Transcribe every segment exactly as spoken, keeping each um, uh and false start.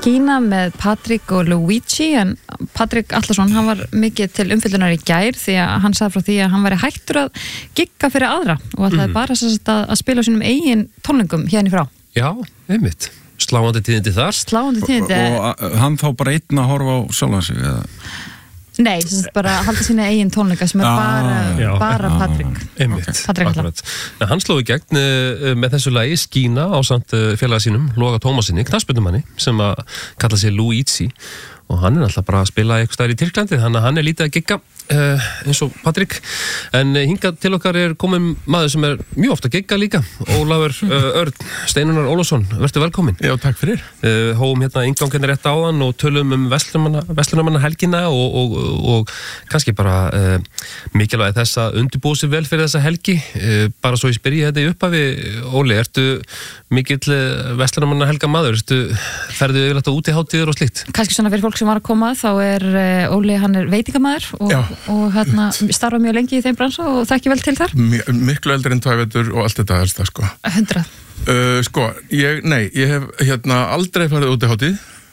skína með Patrik og Luigi en Patrik Atlason, hann var mikið til umfyllunar í gær því að hann sagði frá því að hann væri hættur að gigga fyrir aðra og að það er bara að, að spila sínum eigin tónlingum hérna í frá. Já, einmitt. Sláandi tíðindi þar. Sláandi tíðindi. Og, og hann þá bara einn að horfa á sjálfan sig, eða? Nei, sem bara að halda sína eigin tónleika sem er ah, bara, já, bara Patrik. Einmitt. Okay. Patrik Akkurat. Hann sló í gegn uh, með þessu lagi Skína á samt uh, félaga sínum, Loga Tómasinni, knattspyrnumanni, sem að kalla sig Luigi og hann er alltaf bara að spila eitthvað stær í Tyrklandi, þannig að hann er lítið að gigga uh, eins og Patrik, en uh, hingað til okkar er komin maður sem er mjög ofta að gigga líka, Ólafur uh, Örn Steinunar Ólafsson, verður velkomin. Já, takk fyrir. Uh, hóum hérna innganginn rétt áðan og tölum um verslunarmanna helgina og, og, og kannski bara uh, mikilvægi þess að undirbúa sig vel fyrir þessa helgi, uh, bara svo ég spyrji þetta í upphafi, Óli, ertu mikill uh, verslunarmanna helga maður, ertu ferðu yfirleitt á útihátíður og slíkt? Kannski svona fyrir fólk sem var að koma, þá er uh, Óli, hann er veitingamaður og, og hérna starfa mjög lengi í þeim bransa og þekki vel til þar. M- miklu eldri en tvævetur og allt þetta helst það, sko. Hundrað. Uh, sko, ég, nei, ég hef hérna aldrei farið út í hátíð.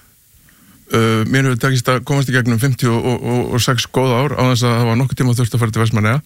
Uh, mér hefur tekist að komast í gegnum fimmtíu og sex góð ár á þess að það var nokkuð tíma þurft að fara til Vestmannaeyja.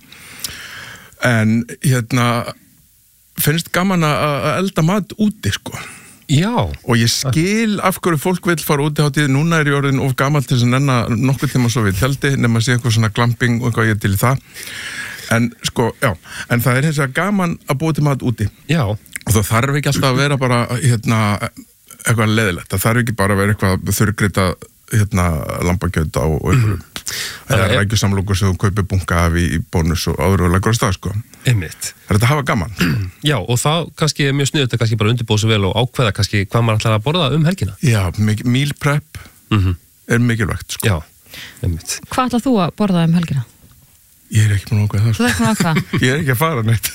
En hérna finnst gaman að elda mat úti, sko. Já. Og ég skil af hverju fólk vill fara út í hátíð. Núna er ég orðin of gamall til þess að nenna nokkuð tíma svo við tjaldi, nema að sé eitthvað svona glamping og eitthvað ég er til í það. En sko, já, en það er hins vegar gaman að búa til mat úti. Já. Og það þarf ekki alltaf að vera bara, hérna, eitthvað leiðilegt. Það þarf ekki bara að vera eitthvað þurrgrita, hérna, lambakjöt á og eitthvað. Það er rækjusamlokur sem þú kaupir bunga af í, í bónus og áður og leggur á stað, sko. Einmitt. Það er þetta að hafa gaman. Já, og það kannski er mjög sniðugt að kannski bara undirbúa sig vel og ákveða kannski hvað maður ætlar að borða um helgina. Já, meal prep mm-hmm. er mikilvægt, sko. Já, einmitt. Hvað ætlað þú að borða um helgina? Ég er ekki með ákveða það, sko. Þú er ekki með ákveða? Ég er ekki að fara neitt.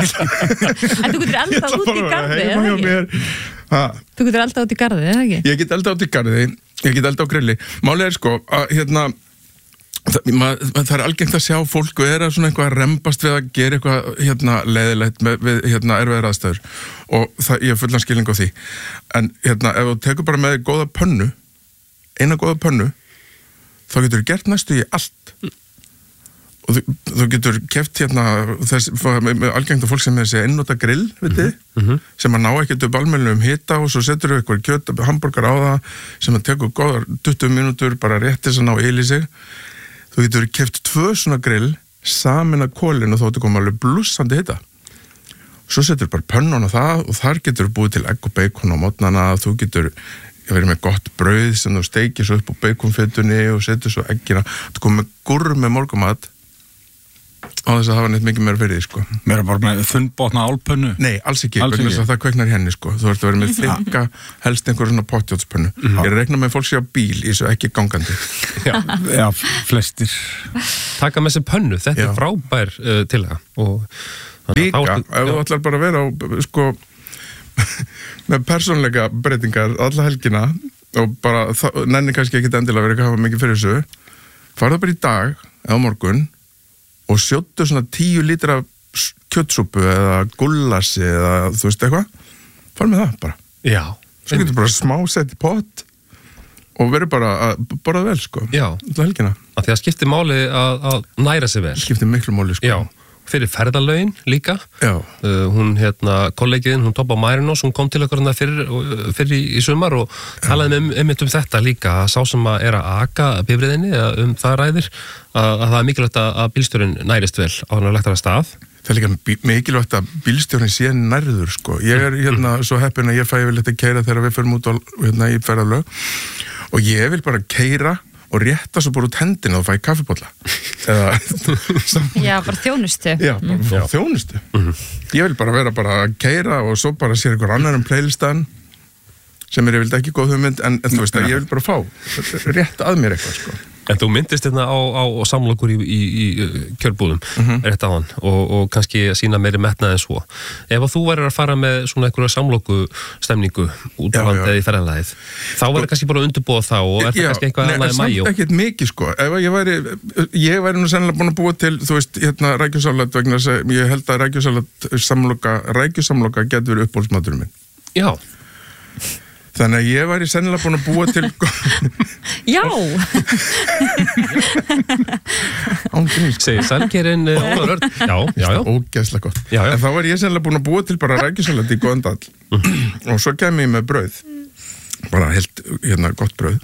En þú getur eldað út í garði, eða ekki? Þú getur eldað út í garði, eða ekki? Ég get eldað út í garði, ég get eldað á grilli. Málið er sko, að hérna Það, mað, það er algengt að sjá fólk og er að svona eitthvað að rembast við að gera eitthvað hérna leiðilegt með, við hérna erfiðar aðstæður og það, ég hef fullan skilning á því en hérna ef þú tekur bara með góða pönnu eina góða pönnu þá getur þú gert næstu í allt og þú, þú getur keft hérna þess, algengt að fólk sem er þessi einnota grill viti, mm-hmm. sem að ná ekkert upp almennilegum hita og svo setur þú eitthvað kjöt, hamborgar á það sem að tekur góðar tuttugu mínútur bara rétt þess að ná yl í sig. Þú getur keypt tvö svona grill samin að kólinn og þá ertu komið alveg blússandi hita. Svo setur bara pönnun á það og þar getur þú búið til egg og bacon á mótnana. Þú getur verið með gott brauð sem þú steikir svo upp á baconfetunni og setur svo eggina. Þú komið með gúrr með morgumat á þess að hafa neitt mikið meira fyrir því, sko. Mér er bara með þunnbotna álpönnu? Nei, alls ekki, alls ekki. Það kveiknar í henni, sko. Þú ert að vera með þykka, helst einhver svona pottjótspönnu. Mm. Ég er að rekna með fólk sé á bíl í þessu ekki gangandi. Já, já, flestir. Taka með sér pönnu, þetta já. Er frábær uh, til það. Og líka, áttu, ef þú ætlar bara að vera á, sko, með persónleika breytingar alla helgina og bara, það, nenni kannski ekki endilega verið að hafa mikið fyrir þessu, farðu bara í dag eða morgun og sjóttu svona tíu lítra kjötsúpu eða gullassi eða þú veist eitthvað, fara með það bara. Já. Svo getur bara smá sett í pott og verður bara að borða vel, sko. Já. Alltaf helgina. Að því að skipti máli að, að næra sig vel. Skipti miklu máli, sko. Já. Fyrir ferðalögin líka. Já. Uh, hún, hérna, kollegiðin, hún Tobba Marinos, hún kom til okkur hérna fyrir, fyrir í, í sumar og já. Talaði með einmitt um þetta líka, að sá sem að er að aka bifreiðinni, um það ræðir, að, að það er mikilvægt að bílstjórinn nærist vel á hann að lektar að stað. Það er líka mikilvægt að bílstjórinn sé nærður, sko. Ég er hérna svo heppinn að ég fæ yfirleitt að keyra þegar við förum út á, hérna, í ferðalög og ég vil bara keyra og rétta svo bara út hendina og fæ kaffibolla. Eða, já, bara þjónustu. Já, bara mm. þjónustu. Mm-hmm. Ég vil bara vera bara að keyra og svo bara sér einhver annar um playlistan sem er yfirleitt ekki góð hugmynd en, en þú veist að ég vil bara fá rétt að mér eitthvað, sko. En þú myndist hérna á, á, á samlokur í, í, í kjörbúðum, mm-hmm. rétt á hann og, og kannski sína meiri metnað en svo. Ef þú værir að fara með svona einhverja samloku stemningu út á land eða í ferðalagið, þá væri kannski bara undirbúa þá og er það já, kannski eitthvað annað í mæjó? Samt ekkert mikið, sko. Ef ég væri, ég væri nú sennilega búin að búa til, þú veist, hérna rækjusalat vegna þess að ég held að rækjusalat samloka, rækjusamloka getur verið uppbólsmaturinn minn. Já. Þannig að ég væri sennilega búin að búa til Já segir Salgerinn Ólafur Örn já, já, já ógeðslega gott Já, já. en þá var ég sennilega búin að búa til bara rækjusalat í góðan dall og svo kem ég með brauð bara helt hérna gott brauð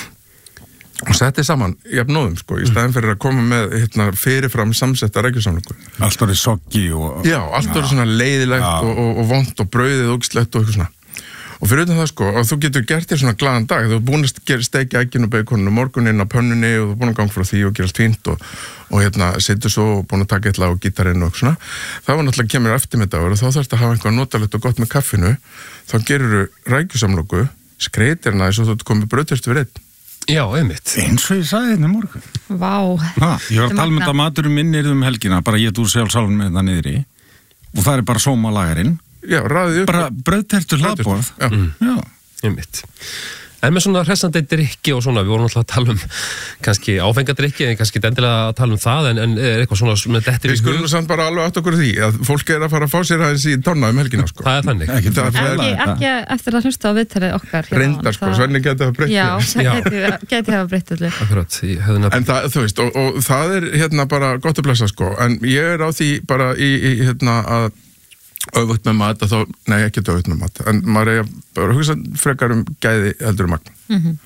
og setti saman jafnóðum sko í staðin fyrir að koma með hérna fyrirfram samsetta rækjusamlöku Allt orðið soggi og já, allt orðið svona leiðilegt Já. og, og, og vont og brauðið ógeðslegt og eitthvað svona og fyrir utan það sko, að þú getur gert þér svona glaðan dag, þú er búin að gera steikja egginu og beikoninu morguninn á pönnunni og þú er búin að ganga frá því og gera allt fínt og, og hérna setur svo og búin að taka eitthvað á gítarinn og svona, það var náttúrulega kemur eftirmiddagur og þá þarfst að hafa eitthvað notalegt og gott með kaffinu, þá gerur þú rækjusamlóku, skreitir hana þess að þú komið brauðtertu við einn. Já, einmitt eins og ég sagði hérna í morgun. Vá Ha, ég var að tala með þetta maturum minn er um helgina, bara ég þú sjálf sálfum með það niðri og það er bara sómalagarinn, Já, raðið upp. bara brauðtertur hlaðborð. Já. Mm. Já. einmitt En með svona hressandi drykki og svona, við vorum alltaf að tala um kannski áfengadrykki, en kannski endilega að tala um það, en, en er eitthvað svona með dettir Við skulum nú samt bara alveg átt okkur á því að fólk er að fara að fá sér aðeins í tonna um helgina sko. Það er þannig. Ekki Það það er- Ekki, ekki eftir að hlusta á viðtalið okkar hérna Reyndar áðan, sko, það- Svenni geti það breytt Já, fyrir. það geti, geti hafa breytt allir Akkurat, ég hefði nefnt. En það, þú veist, og, og það er hérna bara gott að blessa sko, en ég er á því bara í, í hérna að öfugt með mat, að þá, nei ekki öfugt með mat, en maður er bara að hugsa frekar um gæði heldur um magn. Mhm.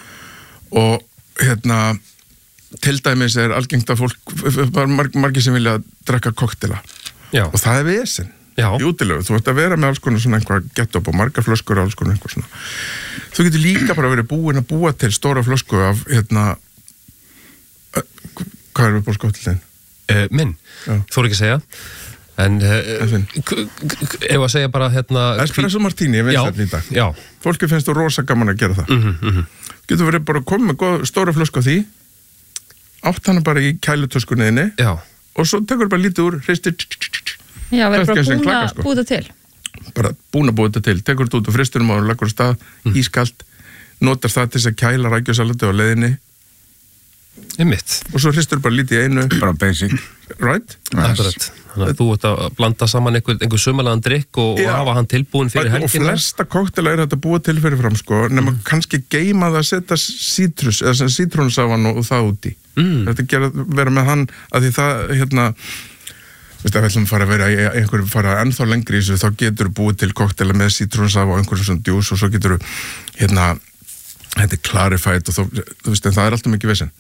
Og hérna, til dæmis er algengt að fólk, bara marg, margir sem vilja drekka koktela, Já, og það er vesinn. já, Í útilegu, þú ert að vera með alls konar svona einhvað gett upp og margar flöskur og alls konar einhvað svona. Þú getur líka bara verið búin að búa til stóra flösku af, hérna, uh, hvað er við búin skóttilinn? uh, minn, Já. þú ekki að segja. En Efinn. uh, ef að segja bara hérna... Espresso Martini, ég veist Já, þetta í dag. já. Fólki finnst þú rosa gaman að gera það. Mhm, mhm. Getur verið bara að koma með góð, stóra flösku af því, átt hana bara í kælutöskunniðinni Já, og svo tekur bara lítið úr, hristir, Já, við Það er erum bara kannski búin klaka, að sko. búið það til bara búin að búið þetta til, tekur þetta út og fristunum og leggur á stað, ískalt, notar það til þess að kæla rækjusalati á leiðinni einmitt. og svo hristur bara lítið í einu, bara basic. right? Akkurat. Þannig að þú ert að blanda saman einhver, einhver sumalaðan drykk og, og Já. hafa hann tilbúin fyrir og helgina. flesta koktela er þetta búið til fyrir fram sko, nema kannski geima það að setja sítrus, eða sem sítrónusafan og, og það úti Mm. þetta gera, vera með hann að því það hérna veist, ef við ætlum að fara að vera í einhverju fara ennþá lengri í þessu, þá getur búið til koktela með sítrónusafa og einhverjum svona djús og svo getur hérna þetta er clarified og þá, þú veist, en það er alltaf mikið vesen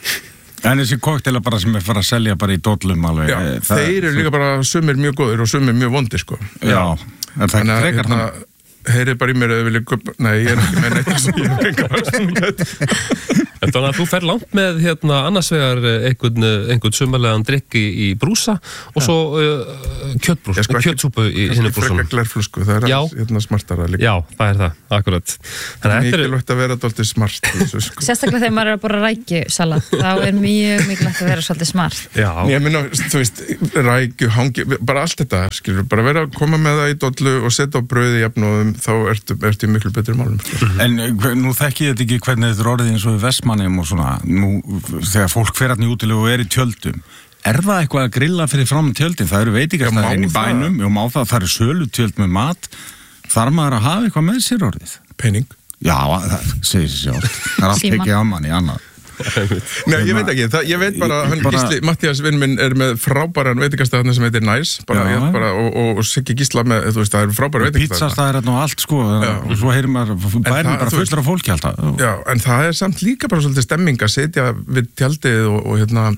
En þessi koktela bara sem er fara að selja bara í dollum alveg. Já, eh, það- þeir eru líka bara sumir mjög góðir og sumir mjög vondir sko Já, en það Þannig að frekar hérna, hann. heyrið bara í mér að þið vilja köpa, nei, ég er ekki með neitt þessu, ég er enga verðstunum En þannig að þú fer langt með hérna annars vegar einhvern, einhvern sumarlegan drykk í, í brúsa og svo uh, kjötbrús, Ég sko ekki- kjötsúpu í sinni Kannski brúsunum. frekar glerflösku, það er Já. aðeins hérna smartara líka. Já, það er það, akkurat. Þannig að þetta er... Mikilvægt að vera dálítið smart í þessu, sko. Sérstaklega þegar maður er að bora rækjusalat þá er mjög mikilvægt að vera svolítið smart Já, Ég minna, þú veist, rækju, hangi, bara allt þetta, skilur, bara vera að koma með það í dollu og setja á brauði jafnóðum, þá ertu, ertu í miklu betri málum. Sko. En eh, hve- nú þekki ég þetta ekki hvernig þetta er orðið eins og í Vestmannheim og svona, nú þegar fólk fer hann í útilegu og er í tjöldum, er það eitthvað að grilla fyrir fram tjöldin? Það eru Já, má veitingastæðin í það? bænum, já má það, það eru sölu tjöld með mat, þarf maður að hafa eitthvað með sér orðið? Penning. Já, það segir sér sjálf, það er allt Síman. ekki að manni annað. Nei, ég veit ekki, það, ég veit bara, hann Bara- Gísli, Mattías vinn minn er með frábæran veitingastæðan sem heitir Nice, bara, Já. ég, bara og, og, og Siggi Gísla með, þú veist, það er frábæra veitingastæðan. Pizzastæðir hérna og allt sko, og svo heyrir maður bærin það- bara þú fullur af fólki alltaf. Já, en það er samt líka bara svolítið stemming að setja við tjaldið og, og hérna,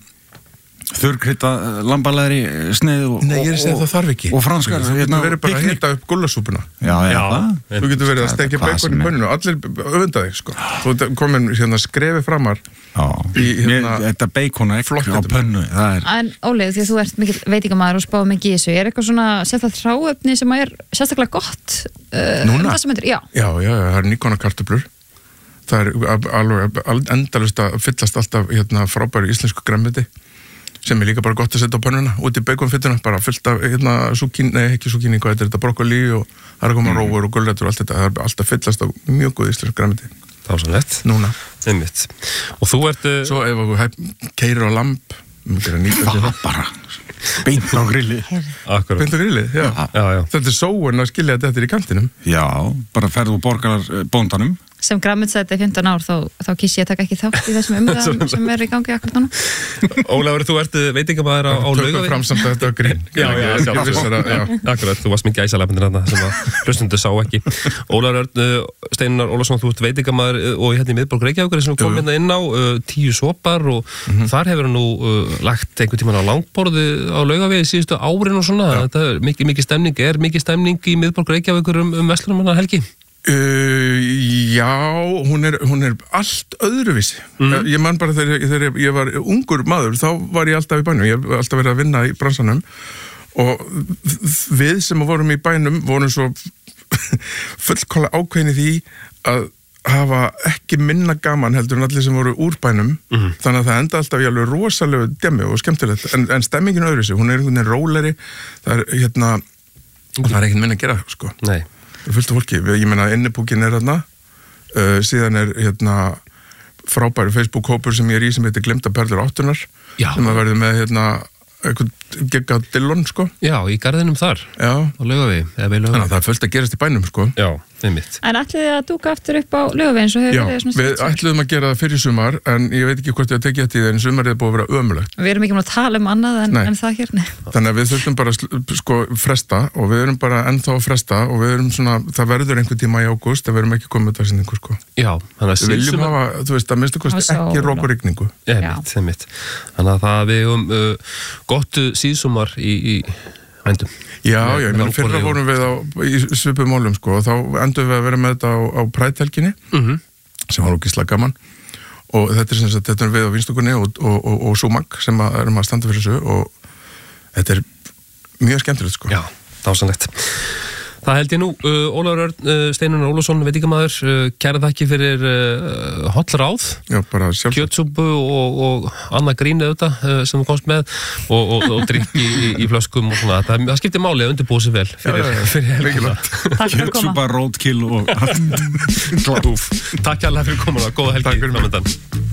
Þurrkrydda lambalæri sneið og, nei, ég er að segja og, það þarf ekki. og franskar, Þú hérna, getur verið bara að piknik. hita upp gullasúpuna. Já, já, Já. það. Þú getur verið að Það er stekja hvað beikon sem í er. pönnunu, allir öfunda þig, sko. Þú ert komin hérna skrefi framar. Já, Í, hérna, Mér- þetta bacon og egg flott á þetta. pönnu, það er En Óli, því að þú ert mikill veitingamæður og spáð mikið í þessu, er eitthvað svona sérstætt hráefni sem er sérstaklega gott uh, Núna? um þessum myndir? Já, Já, já, já, það er nýkona kartöflur. Það er al- alveg al- endalaust að fyllast alltaf hérna, frábæru íslensku gremmiti sem er líka bara gott að setja á pönnuna út í baconfytuna, bara fyllt af hérna, súkín, nei ekki súkín, hvað er þetta, brokkoli og það er að koma rófur og gulrætur og allt þetta, það er alltaf fyllast af mjög góð íslensku gremmiti. það var svo nett. Núna. Einmitt. Og þú ert... uh, Svo ef þú keirir á lamb, um að nýta sér það það. bara beint á grilli. Akkurat. Beint á grillið, já. Já, já. Þetta er sóun að skilja þetta eftir í kantinum. Já, bara ferðu og borgar bóndanum. Sem grammetsæti fimmtán ár þá, þá kýs ég að taka ekki þátt í þessum umræðum sem er í gangi akkur núna. Ólafur, þú ert veitingamaður á, á Tökum Laugavegi. fram samt að þetta var grín. Já, já, sjálfsögðu. Akkurat, þú varst með gæsalapindir þarna sem að hlustundu sá ekki. Ólafur Örn, Steinar Ólafsson, þú ert veitingamaður og hérna í miðborg Reykjavíkur sem kom hérna inn á uh, tíu sopar og mm-hmm. þar hefur nú uh, lagt einhvern tímann á langborði á Laugavegi síðustu árin og svona. Já. Þetta er mikið, mikið stemning. Er mikið stemning í miðborg Reykjavíkur um, um verslunarmanna helgi? Uh, já, hún er, hún er allt öðruvísi. Mm. Ég man bara þegar, þegar ég var ungur maður, þá var ég alltaf í bænum. Ég hef alltaf verið að vinna í bransanum og við sem vorum í bænum vorum svo fullkomlega ákveðin í því að hafa ekki minna gaman heldur en allir sem voru úr bænum. Mm. Þannig að það enda alltaf í alveg rosalegu demi og skemmtilegt. En, en stemmingin öðruvísi, hún er einhvern veginn róleri. Það er hérna, það er ekkert minna að gera, sko. Nei. Það er fullt af fólki, ég meina innibúkin er hérna, uh, síðan er hérna frábæri Facebook-hópur sem ég er í sem heitir Glemta perlur áttunar, Já. sem að verði með hérna eitthvað gegga dillon, sko. Já, í garðinum þar, Já. á Laugavegi, eða við Þannig Laugavegi. að það er fullt að gerast í bænum, sko. Já, einmitt. En ætlið þið að dúka aftur upp á Laugavegi eins og hefur Já, verið svona við síðustu ár? ætluðum að gera það fyrir sumar, en ég veit ekki hvort ég að tekja þetta í það, en sumarið er búið að vera ömulegt. Við erum ekki múin að tala um annað en, Nei. en það hér, nei. Þannig að við þurfum bara að sko, fresta og við erum bara ennþá að fresta og við erum svona, það verður einhver tíma í ágúst en við erum ekki komið þetta sýningu, sko. Já, þannig að Við viljum síðsumar- hafa, þú veist, að minnstu kosti Hafa ekki sól rok og rigningu. Einmitt, einmitt. Þannig að það við um uh, gott síðsumar í, í vændum. Já, Með- já, ég með meina fyrra langborði og- fórum við á, í svipum málum, sko, og þá endum við að vera með þetta á, á præthelginni, Mhm. sem var ógislega gaman, og þetta er sem sagt, þetta er við á vinstokunni og, og, og, og Súmag sem að erum að standa fyrir þessu og þetta er mjög skemmtilegt, sko. Já, dásanlegt. Það held ég nú, uh, Ólafur Örn, uh, Steinar Ólafsson, veitingamaður, uh, kæra þakki fyrir uh, holl ráð, Já, bara sjálf. kjötsúpu og, og annað grín auðvitað uh, sem þú komst með og, og, og drikki í, í flöskum og svona. Það, það skiptir máli að undirbúa sig vel fyrir, Já, já, já. fyrir helgina. Takk fyrir að koma. Kjötsúpa, roadkill og Takk alveg fyrir komuna, góða helgi. Takk fyrir mig. Framöndan.